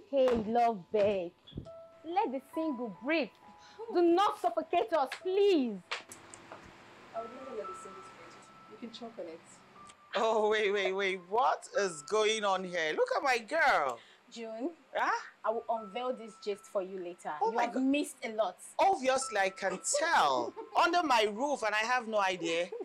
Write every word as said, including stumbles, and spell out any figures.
Hey, love babe. Let the single breathe. Do not suffocate us, please. I would never let the single breathe. You can choke on it. Oh, wait, wait, wait. What is going on here? Look at my girl. June, Huh? I will unveil this gist for you later. Oh you my have God. missed a lot. Obviously, I can tell. Under my roof and I have no idea.